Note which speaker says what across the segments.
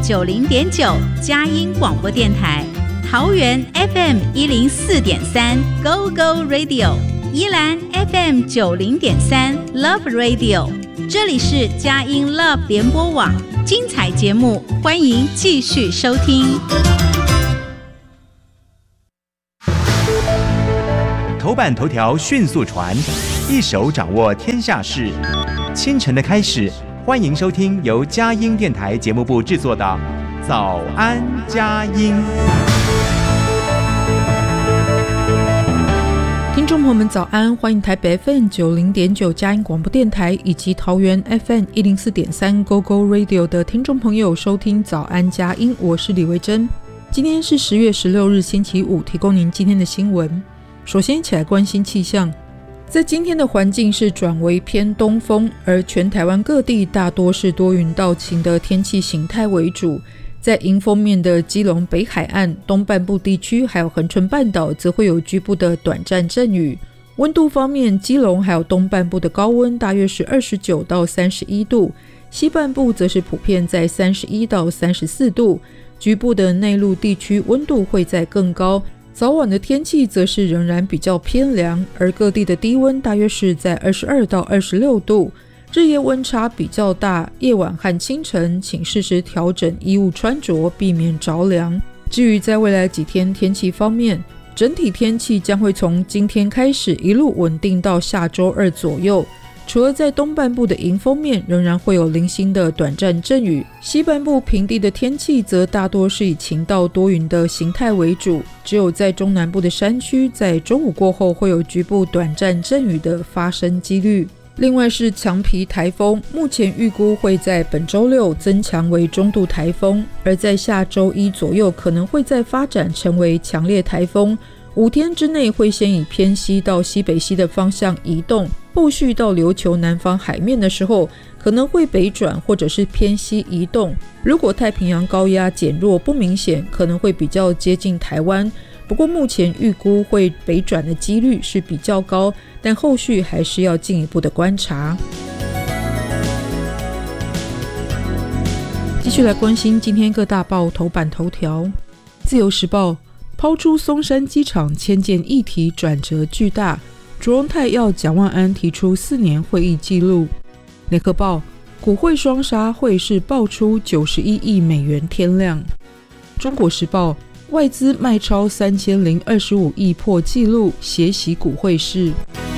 Speaker 1: 90.9佳音广播电台，桃园 FM 104.3 Go Go Radio， 宜兰 FM 90.3 Love Radio， 这里是佳音 Love 联播网，精彩节目欢迎继续收听。
Speaker 2: 头版头条迅速传，一手掌握天下事。清晨的开始，欢迎收听由佳音电台节目部制作的《早安佳音》。
Speaker 3: 听众朋友们早安，欢迎台北 FM 90.9佳音广播电台以及桃园 FM 104.3 Go Go Radio 的听众朋友收听早安佳音，我是李维珍。今天是10月16日星期五，提供您今天的新闻。首先一起来关心气象，在今天的环境是转为偏东风，而全台湾各地大多是多云到晴的天气形态为主。在迎风面的基隆北海岸、东半部地区还有恒春半岛则会有局部的短暂阵雨。温度方面，基隆还有东半部的高温大约是29到31度，西半部则是普遍在31到34度，局部的内陆地区温度会再更高。早晚的天气则是仍然比较偏凉，而各地的低温大约是在22到26度，日夜温差比较大，夜晚和清晨请适时调整衣物穿着，避免着凉。至于在未来几天天气方面，整体天气将会从今天开始一路稳定到下周二左右。除了在东半部的迎风面仍然会有零星的短暂阵雨，西半部平地的天气则大多是以晴到多云的形态为主，只有在中南部的山区在中午过后会有局部短暂阵雨的发生几率。另外是强皮台风，目前预估会在本周六增强为中度台风，而在下周一左右可能会再发展成为强烈台风，5天之内会先以偏西到西北西的方向移动，后续到琉球南方海面的时候可能会北转或者是偏西移动。如果太平洋高压减弱不明显，可能会比较接近台湾，不过目前预估会北转的几率是比较高，但后续还是要进一步的观察。继续来关心今天各大报头版头条。自由时报抛出松山机场迁建议题转折巨大，卓荣泰要蒋万安提出4年会议记录。联合报股汇双杀，汇市爆出91亿美元天量。中国时报外资卖超3025亿破纪录，血洗股汇市。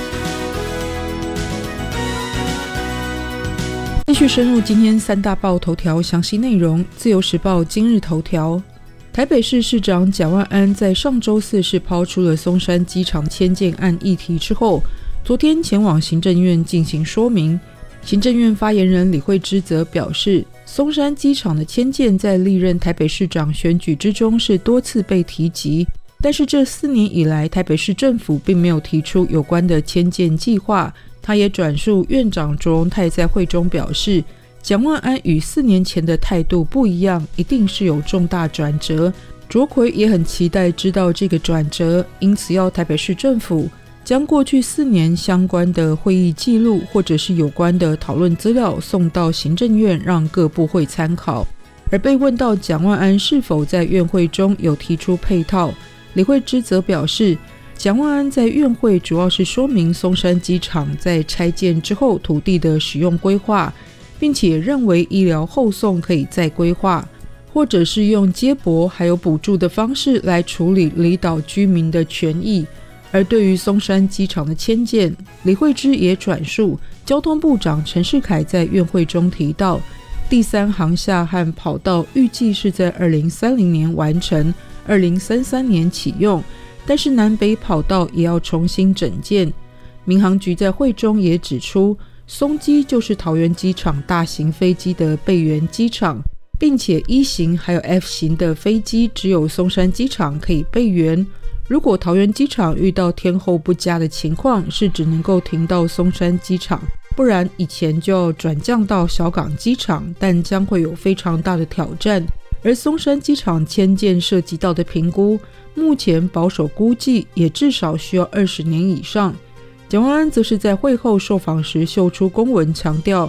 Speaker 3: 继续深入今天3大报头条详细内容。自由时报今日头条，台北市市长蒋万安在上周四是抛出了松山机场迁建案议题之后，昨天前往行政院进行说明。行政院发言人李惠芝则表示，松山机场的迁建在历任台北市长选举之中是多次被提及，但是这4年以来台北市政府并没有提出有关的迁建计划。他也转述院长卓荣泰在会中表示，蒋万安与4年前的态度不一样，一定是有重大转折。卓奎也很期待知道这个转折，因此要台北市政府将过去4年相关的会议记录或者是有关的讨论资料送到行政院，让各部会参考。而被问到蒋万安是否在院会中有提出配套，李惠芝则表示，蒋万安在院会主要是说明松山机场在拆建之后土地的使用规划，并且认为医疗后送可以再规划，或者是用接驳还有补助的方式来处理离岛居民的权益。而对于松山机场的迁建，李惠芝也转述交通部长陈世凯在院会中提到，第3航厦和跑道预计是在2030年完成，2033年启用，但是南北跑道也要重新整建。民航局在会中也指出，松机就是桃园机场大型飞机的备援机场，并且1型还有 F 型的飞机只有松山机场可以备援。如果桃园机场遇到天候不佳的情况，是只能够停到松山机场，不然以前就要转降到小港机场，但将会有非常大的挑战。而松山机场迁建涉及到的评估，目前保守估计也至少需要20年以上。蒋万安则是在会后受访时秀出公文，强调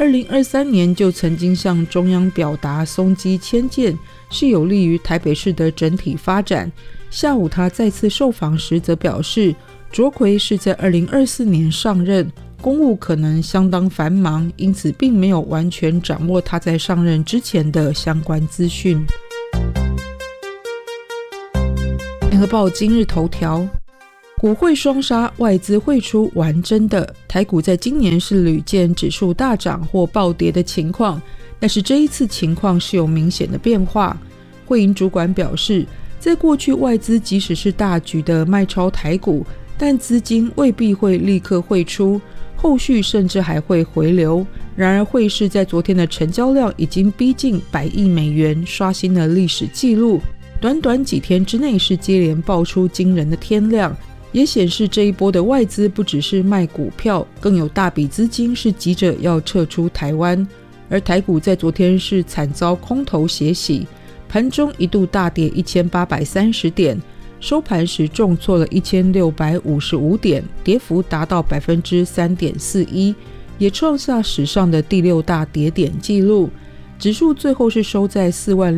Speaker 3: 2023年就曾经向中央表达松基迁建是有利于台北市的整体发展。下午他再次受访时则表示，卓奎是在2024年上任，公务可能相当繁忙，因此并没有完全掌握他在上任之前的相关资讯。联合报今日头条，股汇双杀，外资汇出玩真的。台股在今年是屡见指数大涨或暴跌的情况，但是这一次情况是有明显的变化。汇银主管表示，在过去外资即使是大举的卖超台股，但资金未必会立刻汇出，后续甚至还会回流。然而汇市在昨天的成交量已经逼近100亿美元，刷新了历史纪录。短短几天之内是接连爆出惊人的天量，也显示这一波的外资不只是卖股票，更有大笔资金是急着要撤出台湾。而台股在昨天是惨遭空头血洗，盘中一度大跌1830点，收盘时重挫了1655点，跌幅达到 3.41%， 也创下史上的第6大跌点纪录。指数最后是收在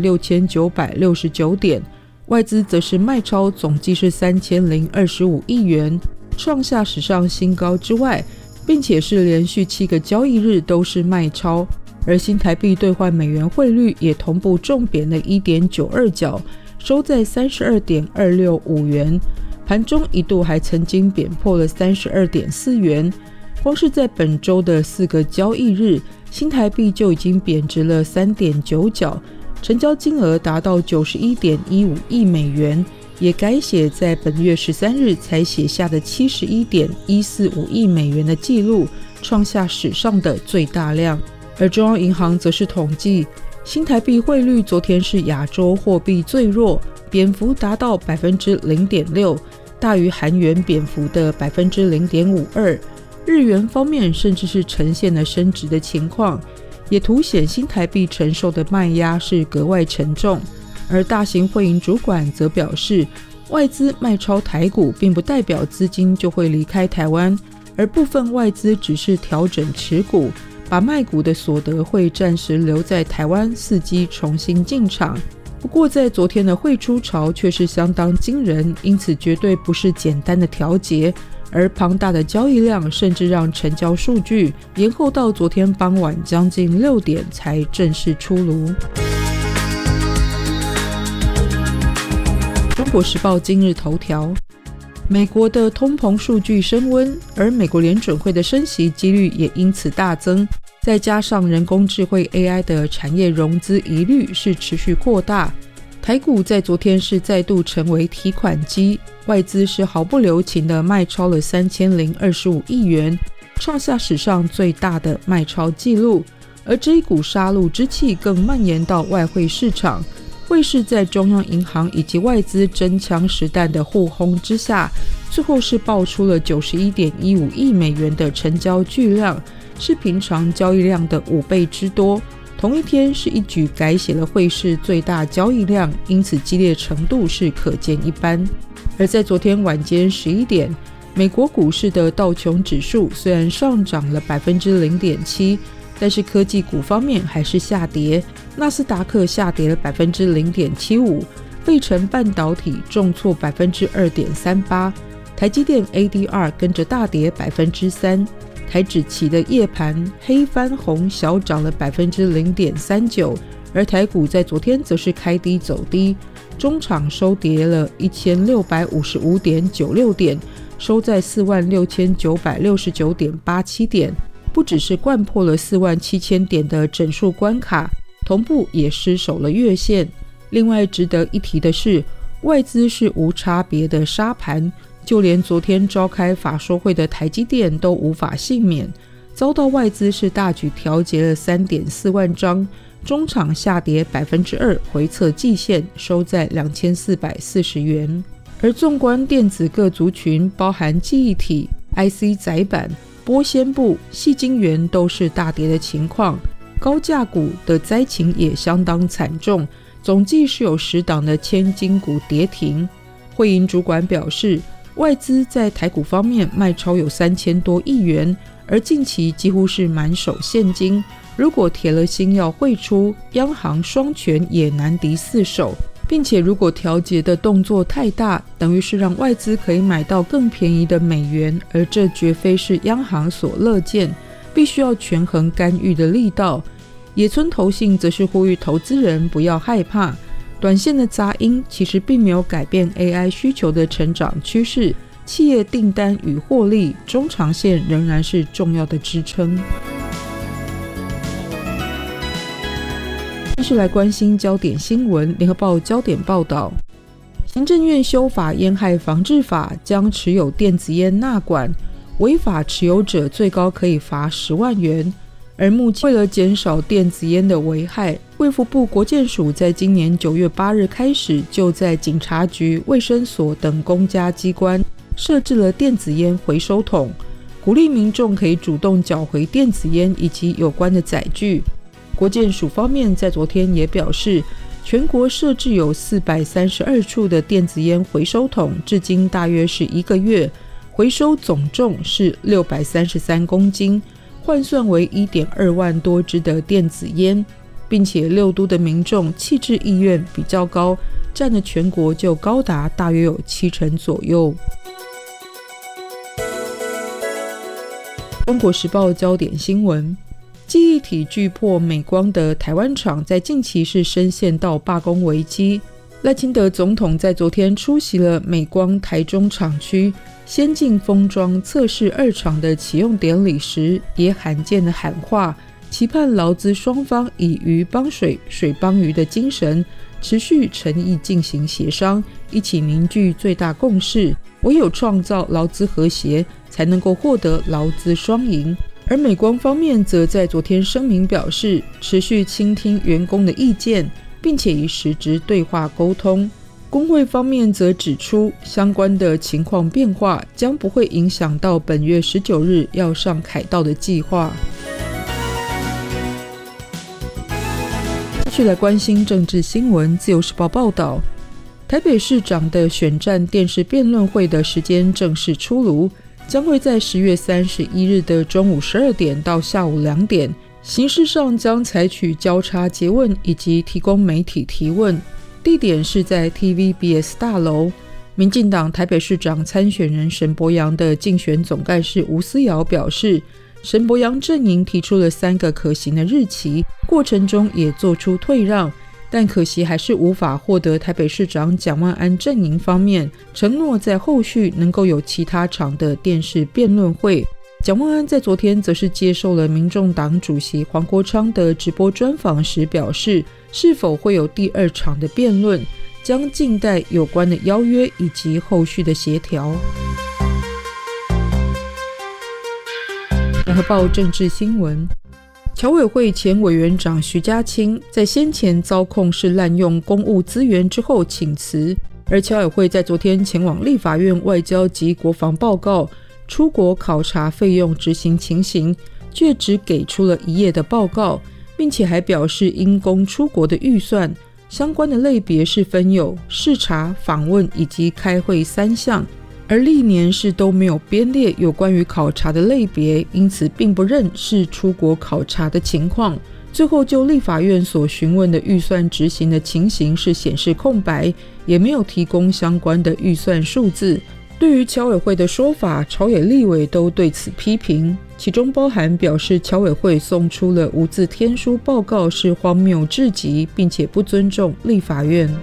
Speaker 3: 46969点，外资则是卖超总计是3025亿元，创下史上新高之外，并且是连续7个交易日都是卖超，而新台币兑换美元汇率也同步重贬了 1.92 角，收在 32.265 元，盘中一度还曾经贬破了 32.4 元。光是在本周的4个交易日，新台币就已经贬值了 3.9 角，成交金额达到 91.15 亿美元，也改写在本月13日才写下的 71.145 亿美元的纪录，创下史上的最大量。而中央银行则是统计，新台币汇率昨天是亚洲货币最弱，贬幅达到 0.6%， 大于韩元贬幅的 0.52%。日元方面甚至是呈现了升值的情况，也凸显新台币承受的卖压是格外沉重。而大型汇银主管则表示，外资卖超台股并不代表资金就会离开台湾，而部分外资只是调整持股，把卖股的所得会暂时留在台湾，伺机重新进场。不过在昨天的汇出潮却是相当惊人，因此绝对不是简单的调节，而庞大的交易量甚至让成交数据延后到昨天傍晚将近6点才正式出炉。中国时报今日头条，美国的通膨数据升温，而美国联准会的升息几率也因此大增，再加上人工智慧 AI 的产业融资疑虑是持续扩大，台股在昨天是再度成为提款机，外资是毫不留情的卖超了3025亿元，创下史上最大的卖超纪录。而这一股杀戮之气更蔓延到外汇市场，汇市在中央银行以及外资真枪实弹的互轰之下，最后是爆出了 91.15 亿美元的成交巨量，是平常交易量的5倍之多。同一天是一举改写了汇市最大交易量，因此激烈程度是可见一斑。而在昨天晚间11点，美国股市的道琼指数虽然上涨了 0.7%， 但是科技股方面还是下跌，纳斯达克下跌了 0.75%， 费城半导体重挫 2.38%， 台积电 ADR 跟着大跌 3%，台指期的夜盘黑翻红小涨了 0.39%， 而台股在昨天则是开低走低，中场收跌了 1655.96 点，收在 46,969.87 点，不只是掼破了47000点的整数关卡，同步也失守了月线。另外值得一提的是，外资是无差别的杀盘，就连昨天召开法说会的台积电都无法幸免，遭到外资是大举调节了 3.4 万张，中场下跌 2%， 回测季线收在2440元。而纵观电子各族群，包含记忆体、IC 载板、玻纤布、矽晶圆都是大跌的情况，高价股的灾情也相当惨重，总计是有10档的千金股跌停。汇银主管表示， 外资在台股方面卖超有3000多亿元，而近期几乎是满手现金，如果铁了心要汇出，央行双拳也难敌4手，并且如果调节的动作太大，等于是让外资可以买到更便宜的美元，而这绝非是央行所乐见，必须要权衡干预的力道。野村投信则是呼吁投资人不要害怕，短线的杂音其实并没有改变 AI 需求的成长趋势，企业订单与获利中长线仍然是重要的支撑。继续来关心焦点新闻，联合报焦点报道，行政院修法烟害防治法，将持有电子烟纳管，违法持有者最高可以罚10万元。而目前为了减少电子烟的危害，卫福部国健署在今年9月8日开始，就在警察局、卫生所等公家机关设置了电子烟回收桶，鼓励民众可以主动缴回电子烟以及有关的载具。国健署方面在昨天也表示，全国设置有432处的电子烟回收桶，至今大约是1个月，回收总重是633公斤，换算为 1.2 万多支的电子烟，并且6都的民众弃置意愿比较高，占了全国就高达大约有70%左右。中国时报焦点新闻，记忆体巨擘美光的台湾厂在近期是深陷到罢工危机。赖清德总统在昨天出席了美光台中厂区先进封装测试2厂的启用典礼时，也罕见的喊话，期盼劳资双方以鱼帮水，水帮鱼的精神，持续诚意进行协商，一起凝聚最大共识，唯有创造劳资和谐，才能够获得劳资双赢。而美光方面则在昨天声明表示，持续倾听员工的意见，并且以实质对话沟通。工会方面则指出，相关的情况变化将不会影响到本月19日要上凯道的计划。继续来关心政治新闻，自由时报报道，台北市长的选战电视辩论会的时间正式出炉，将会在10月31日的中午12点到下午2点，形式上将采取交叉诘问以及提供媒体提问，地点是在 TVBS 大楼。民进党台北市长参选人沈伯洋的竞选总干事吴思瑶表示，沈伯洋阵营提出了3个可行的日期，过程中也做出退让，但可惜还是无法获得台北市长蒋万安阵营方面承诺在后续能够有其他场的电视辩论会。蒋万安在昨天则是接受了民众党主席黄国昌的直播专访时表示，是否会有第2场的辩论，将静待有关的邀约以及后续的协调。联合报政治新闻，侨委会前委员长徐家清在先前遭控是滥用公务资源之后请辞，而侨委会在昨天前往立法院外交及国防报告出国考察费用执行情形，却只给出了1页的报告，并且还表示因公出国的预算相关的类别是分有视察、访问以及开会3项，而历年是都没有编列有关于考察的类别，因此并不认是出国考察的情况。最后就立法院所询问的预算执行的情形是显示空白，也没有提供相关的预算数字。对于侨委会的说法，朝野立委都对此批评，其中包含表示侨委会送出了无字天书报告是荒谬至极，并且不尊重立法院。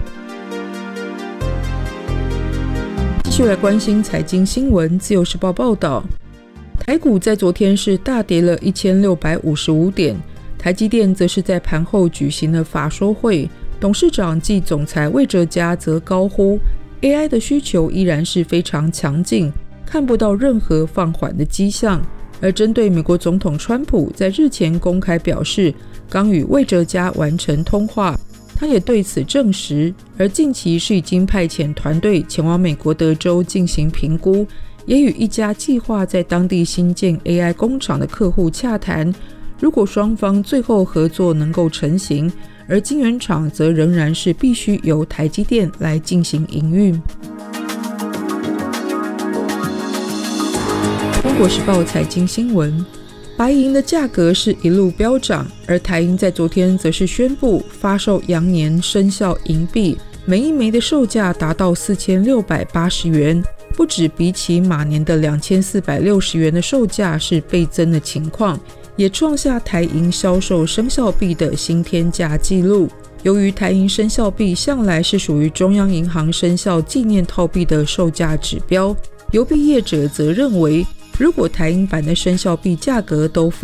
Speaker 3: 继续来关心财经新闻，自由时报报道，台股在昨天是大跌了1655点，台积电则是在盘后举行了法说会，董事长暨总裁魏哲嘉则高呼AI 的需求依然是非常强劲，看不到任何放缓的迹象。而针对美国总统川普在日前公开表示刚与魏哲嘉完成通话，他也对此证实，而近期是已经派遣团队前往美国德州进行评估，也与一家计划在当地新建 AI 工厂的客户洽谈，如果双方最后合作能够成型，而晶圆厂则仍然是必须由台积电来进行营运。 国时报财经新闻，白银的价格是一路飙涨，而台银在昨天则是宣布发售羊年生肖银币，每一枚的售价达到4680元，不止比起马年的2460元的售价是倍增的情况，也创下台银销售生肖币的新天价纪录。由于台银生肖币向来是属于中央银行生肖纪念套币的售价指标，邮币业者则认为，如果台银版的生肖币价格都